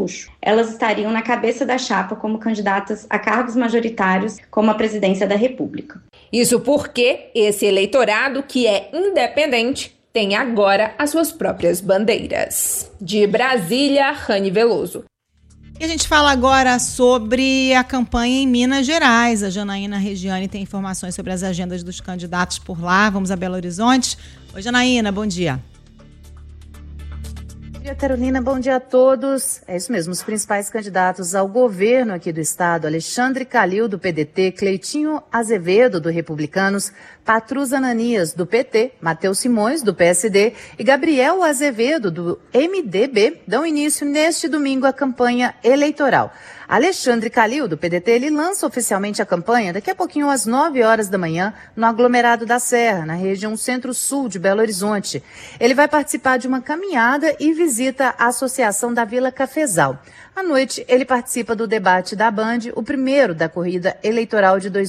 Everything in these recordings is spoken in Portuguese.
luxo. Elas estariam na cabeça da chapa como candidatas a cargos majoritários, como a presidência da República. Isso porque esse eleitorado, que é independente, tem agora as suas próprias bandeiras. De Brasília, Rani Veloso. E a gente fala agora sobre a campanha em Minas Gerais. A Janaína Regiane tem informações sobre as agendas dos candidatos por lá. Vamos a Belo Horizonte. Oi, Janaína, bom dia. Bom dia, Carolina. Bom dia a todos. É isso mesmo, os principais candidatos ao governo aqui do estado: Alexandre Calil, do PDT, Cleitinho Azevedo, do Republicanos, Patrus Ananias, do PT, Matheus Simões, do PSD e Gabriel Azevedo, do MDB, dão início neste domingo à campanha eleitoral. Alexandre Calil, do PDT, ele lança oficialmente a campanha daqui a pouquinho às 9 horas da manhã no aglomerado da Serra, na região centro-sul de Belo Horizonte. Ele vai participar de uma caminhada e visita a Associação da Vila Cafezal. À noite, ele participa do debate da Band, o primeiro da corrida eleitoral de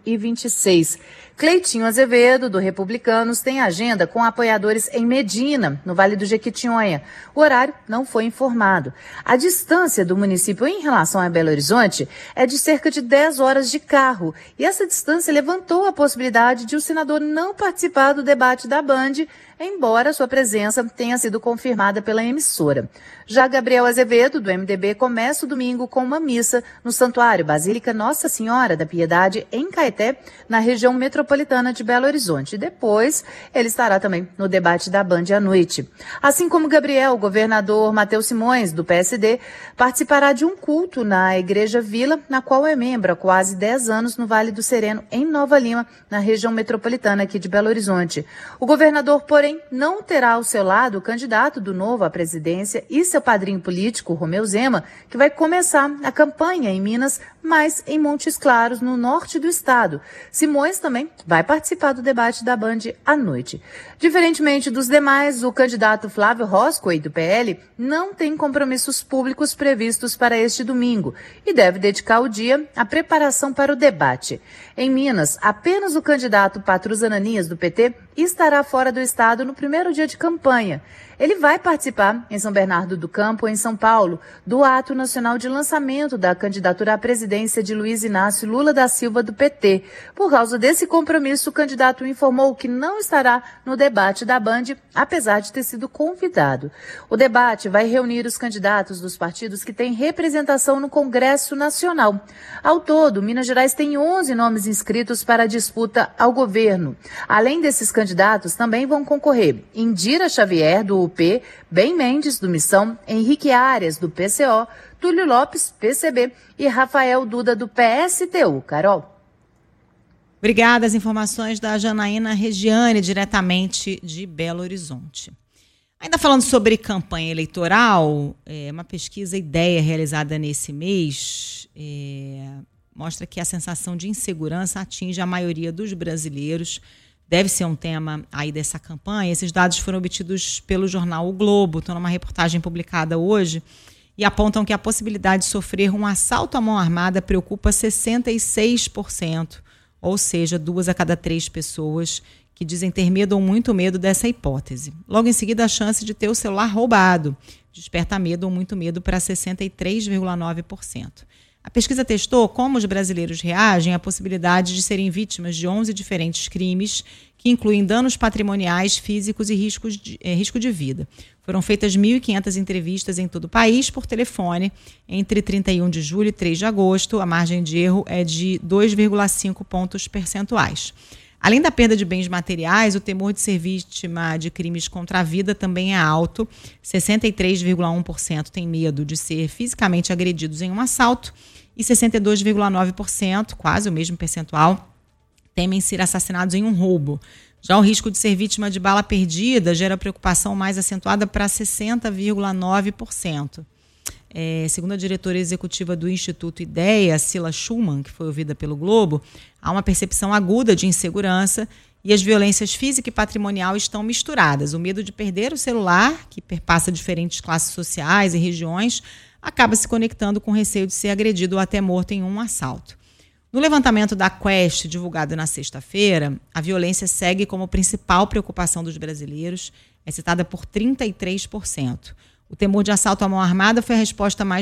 2026. Cleitinho Azevedo, do Republicanos, tem agenda com apoiadores em Medina, no Vale do Jequitinhonha. O horário não foi informado. A distância do município em relação a Belo Horizonte é de cerca de 10 horas de carro. E essa distância levantou a possibilidade de o senador não participar do debate da Band, embora sua presença tenha sido confirmada pela emissora. Já Gabriel Azevedo, do MDB, começa o domingo com uma missa no Santuário Basílica Nossa Senhora da Piedade, em Caeté, na região metropolitana de Belo Horizonte. Depois, ele estará também no debate da Band à noite. Assim como Gabriel, o governador Matheus Simões, do PSD, participará de um culto na Igreja Vila, na qual é membro há quase 10 anos no Vale do Sereno, em Nova Lima, na região metropolitana aqui de Belo Horizonte. O governador, porém, não terá ao seu lado o candidato do Novo à presidência e seu padrinho político, Romeu Zema, que vai começar a campanha em Minas, mas em Montes Claros, no norte do estado. Simões também vai participar do debate da Band à noite. Diferentemente dos demais, o candidato Flávio Roscoe, do PL, não tem compromissos públicos previstos para este domingo e deve dedicar o dia à preparação para o debate. Em Minas, apenas o candidato Patrus Ananias, do PT, estará fora do estado no primeiro dia de campanha. Ele vai participar em São Bernardo do Campo, em São Paulo, do ato nacional de lançamento da candidatura à presidência de Luiz Inácio Lula da Silva, do PT. Por causa desse compromisso, o candidato informou que não estará no debate da Band, apesar de ter sido convidado. O debate vai reunir os candidatos dos partidos que têm representação no Congresso Nacional. Ao todo, Minas Gerais tem 11 nomes inscritos para a disputa ao governo. Além desses candidatos, também vão concorrer Indira Xavier, do UP, Ben Mendes, do Missão, Henrique Arias, do PCO, Túlio Lopes, PCB e Rafael Duda, do PSTU. Carol. Obrigada. As informações da Janaína Regiane, diretamente de Belo Horizonte. Ainda falando sobre campanha eleitoral, uma pesquisa Ideia realizada nesse mês mostra que a sensação de insegurança atinge a maioria dos brasileiros. Deve ser um tema aí dessa campanha. Esses dados foram obtidos pelo jornal O Globo, estão numa reportagem publicada hoje, e apontam que a possibilidade de sofrer um assalto à mão armada preocupa 66%, ou seja, 2 a cada 3 pessoas que dizem ter medo ou muito medo dessa hipótese. Logo em seguida, a chance de ter o celular roubado desperta medo ou muito medo para 63,9%. A pesquisa testou como os brasileiros reagem à possibilidade de serem vítimas de 11 diferentes crimes, que incluem danos patrimoniais, físicos e risco de vida. Foram feitas 1.500 entrevistas em todo o país por telefone entre 31 de julho e 3 de agosto. A margem de erro é de 2,5 pontos percentuais. Além da perda de bens materiais, o temor de ser vítima de crimes contra a vida também é alto. 63,1% tem medo de ser fisicamente agredidos em um assalto e 62,9%, quase o mesmo percentual, temem ser assassinados em um roubo. Já o risco de ser vítima de bala perdida gera preocupação mais acentuada para 60,9%. Segundo a diretora executiva do Instituto Ideia, Cila Schumann, que foi ouvida pelo Globo, há uma percepção aguda de insegurança e as violências física e patrimonial estão misturadas. O medo de perder o celular, que perpassa diferentes classes sociais e regiões, acaba se conectando com o receio de ser agredido ou até morto em um assalto. No levantamento da Quest, divulgado na sexta-feira, a violência segue como principal preocupação dos brasileiros, é citada por 33%. O temor de assalto à mão armada foi a resposta mais